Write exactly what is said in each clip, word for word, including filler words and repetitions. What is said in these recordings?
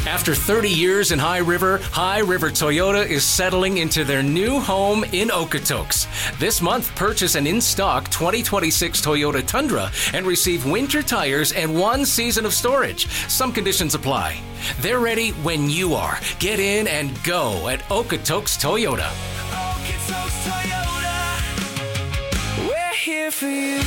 After thirty years in High River, High River Toyota is settling into their new home in Okotoks. This month, purchase an in-stock twenty twenty-six Toyota Tundra and receive winter tires and one season of storage. Some conditions apply. They're ready when you are. Get in and go at Okotoks Toyota. Okotoks Toyota. We're here for you.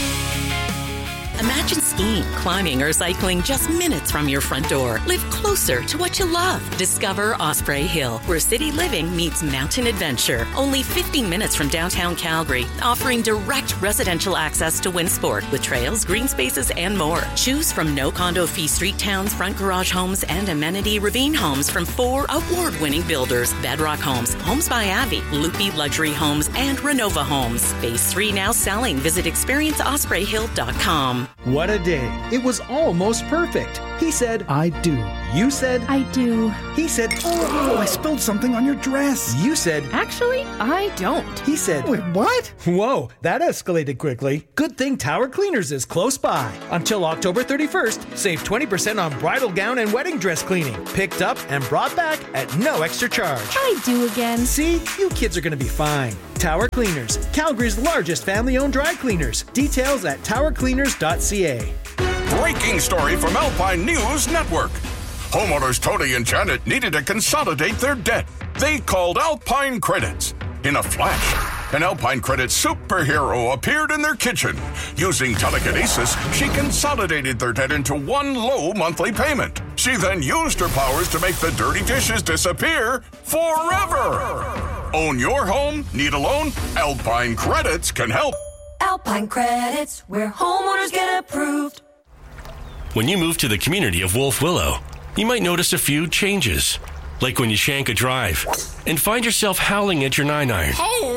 Imagine skiing, climbing, or cycling just minutes from your front door. Live closer to what you love. Discover Osprey Hill, where city living meets mountain adventure. Only fifteen minutes from downtown Calgary, offering direct residential access to Winsport with trails, green spaces, and more. Choose from no condo fee street towns, front garage homes, and amenity ravine homes from four award-winning builders: Bedrock Homes, Homes by Avi, Loopy Luxury Homes, and Renova Homes. Phase three now selling. Visit experience osprey hill dot com. What a day. It was almost perfect. He said, I do. You said, I do. He said, oh, I spilled something on your dress. You said, actually, I don't. He said, wait, what? Whoa, that escalated quickly. Good thing Tower Cleaners is close by. Until October thirty-first, save twenty percent on bridal gown and wedding dress cleaning. Picked up and brought back at no extra charge. I do again. See, you kids are going to be fine. Tower Cleaners, Calgary's largest family-owned dry cleaners. Details at tower cleaners dot c a. Breaking story from Alpine News Network. Homeowners Tony and Janet needed to consolidate their debt. They called Alpine Credits. In a flash, an Alpine Credits superhero appeared in their kitchen. Using telekinesis, she consolidated their debt into one low monthly payment. She then used her powers to make the dirty dishes disappear forever. Own your home? Need a loan? Alpine Credits can help. Alpine Credits, where homeowners get approved. When you move to the community of Wolf Willow, you might notice a few changes. Like when you shank a drive and find yourself howling at your nine iron.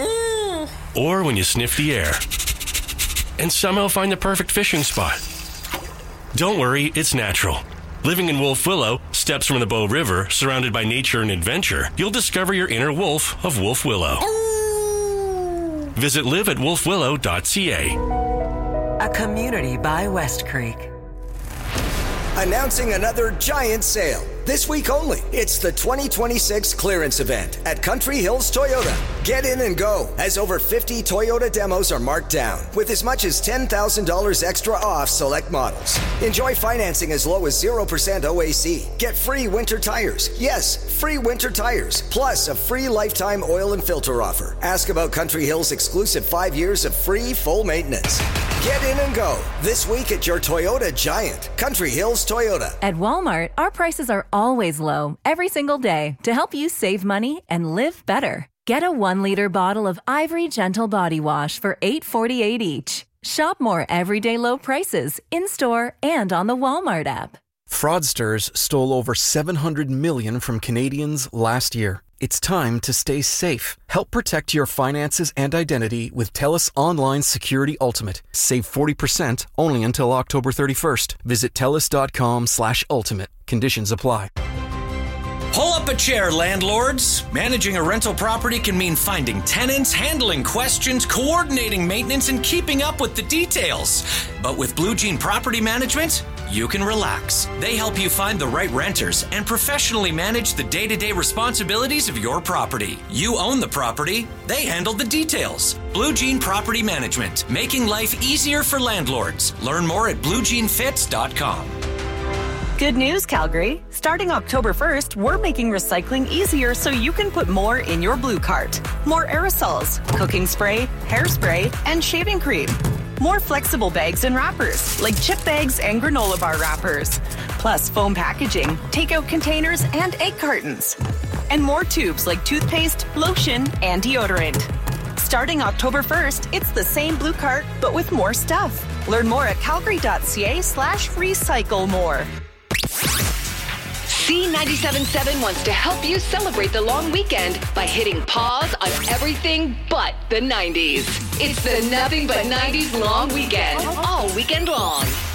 Or when you sniff the air and somehow find the perfect fishing spot. Don't worry, it's natural. Living in Wolf Willow, steps from the Bow River, surrounded by nature and adventure, you'll discover your inner wolf of Wolf Willow. Visit live at wolf willow dot c a. A community by West Creek. Announcing another giant sale. This week only, it's the twenty twenty-six clearance event at Country Hills Toyota. Get in and go, as over fifty Toyota demos are marked down, with as much as ten thousand dollars extra off select models. Enjoy financing as low as zero percent O A C. Get free winter tires. Yes, free winter tires, plus a free lifetime oil and filter offer. Ask about Country Hills' exclusive five years of free full maintenance. Get in and go, this week at your Toyota Giant, Country Hills Toyota. At Walmart, our prices are always low, every single day, to help you save money and live better. Get a one-liter bottle of Ivory Gentle Body Wash for eight dollars and forty-eight cents each. Shop more everyday low prices in-store and on the Walmart app. Fraudsters stole over seven hundred million dollars from Canadians last year. It's time to stay safe. Help protect your finances and identity with TELUS Online Security Ultimate. Save forty percent only until October thirty-first. Visit telus dot com slash ultimate. Conditions apply. Pull up a chair, landlords. Managing a rental property can mean finding tenants, handling questions, coordinating maintenance, and keeping up with the details. But with Blue Jean Property Management, you can relax. They help you find the right renters and professionally manage the day-to-day responsibilities of your property. You own the property, they handle the details. Blue Jean Property Management, making life easier for landlords. Learn more at blue jean fits dot com. Good news, Calgary. Starting October first, we're making recycling easier so you can put more in your blue cart. More aerosols, cooking spray, hairspray, and shaving cream. More flexible bags and wrappers, like chip bags and granola bar wrappers. Plus foam packaging, takeout containers, and egg cartons. And more tubes like toothpaste, lotion, and deodorant. Starting October first, it's the same blue cart, but with more stuff. Learn more at calgary dot c a slash recycle more. C ninety-seven point seven wants to help you celebrate the long weekend by hitting pause on everything but the nineties. It's the Nothing But nineties Long Weekend, all weekend long.